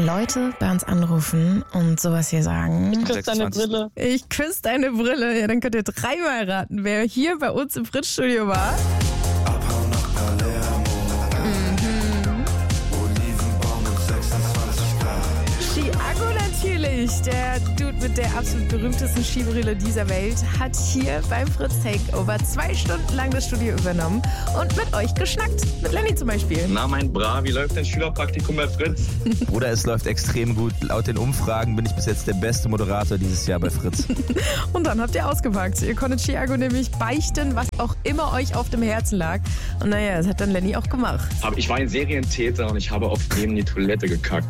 Wenn Leute bei uns anrufen und sowas hier sagen. Ich küsse deine Brille. Ich küsse deine Brille. Ja, dann könnt ihr dreimal raten, wer hier bei uns im Fritz-Studio war. Abhauen nach Palermo. Olivenbaum und 26 Grad. Chiago natürlich, der Dude mit der absolut berühmtesten Skibrille dieser Welt, hat hier beim Fritz Takeover 2 Stunden lang das Studio übernommen und mit euch geschnackt. Mit Lenny zum Beispiel. Na mein Bra, wie läuft dein Schülerpraktikum bei Fritz? Bruder, es läuft extrem gut. Laut den Umfragen bin ich bis jetzt der beste Moderator dieses Jahr bei Fritz. Und dann habt ihr ausgepackt. Ihr konntet Chiago nämlich beichten, was auch immer euch auf dem Herzen lag. Und naja, das hat dann Lenny auch gemacht. Aber ich war ein Serientäter und ich habe oft neben die Toilette gekackt.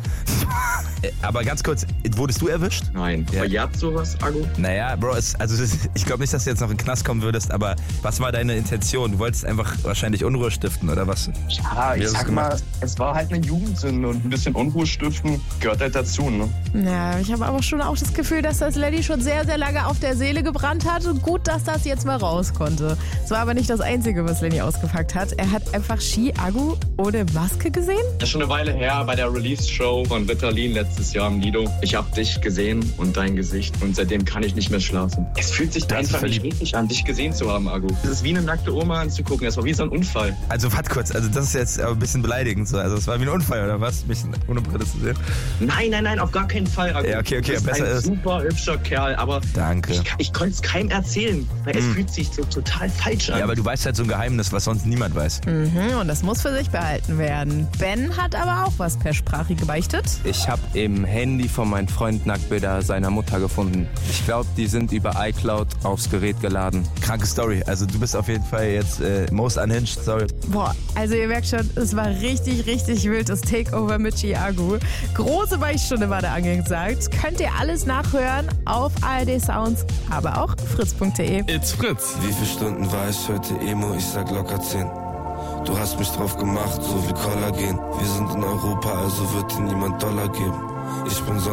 Aber ganz kurz, wurdest du erwischt? Nein. Ja. Verjährt sowas, Agu? Naja, Bro, ich glaube nicht, dass du jetzt noch in den Knast kommen würdest, aber was war deine Intention? Du wolltest einfach wahrscheinlich Unruhe stiften, oder was? Ja, ich sag mal, es war halt eine Jugendsünde und ein bisschen Unruhe stiften gehört halt dazu, ne? Ja, ich habe aber schon auch das Gefühl, dass das Lenny schon sehr, sehr lange auf der Seele gebrannt hat. Und gut, dass das jetzt mal raus konnte. Es war aber nicht das Einzige, was Lenny ausgepackt hat. Er hat einfach Chiago ohne Maske gesehen. Das ist schon eine Weile her bei der Release-Show von Ritalin letztes Jahr im Lido. Ich hab dich gesehen und dein Gesicht und seitdem kann ich nicht mehr schlafen. Es fühlt sich einfach nicht richtig an, dich gesehen zu haben, Agu. Es ist wie eine nackte Oma anzugucken. Das war wie so ein Unfall. Also warte kurz, also das ist jetzt ein bisschen beleidigend so. Also es war wie ein Unfall, oder was? Mich ohne Brille zu sehen? Nein, auf gar keinen Fall, Agu. Ja, okay, du bist besser ein ist. super hübscher Kerl, aber Danke. ich konnte es keinem erzählen, weil es fühlt sich so total falsch an. Ja, aber du weißt halt so ein Geheimnis, was sonst niemand weiß. Und das muss für sich behalten werden. Ben hat aber auch was per Sprache gebeichtet. Ich habe im Handy von meinem Freund Nacktbilder seiner Mutter gefunden. Ich glaube, die sind über iCloud aufs Gerät geladen. Kranke Story. Also du bist auf jeden Fall jetzt most unhinged, sorry. Boah, also ihr merkt schon, es war richtig, richtig wild, das Takeover mit Chiago. Große Beichtsstunde war da angesagt. Könnt ihr alles nachhören auf ARD Sounds, aber auch fritz.de. It's Fritz. Wie viele Stunden war ich heute Emo? Ich sag locker 10. Du hast mich drauf gemacht, so wie Kollagen. Wir sind in Europa, also wird dir niemand Dollar geben. Ich bin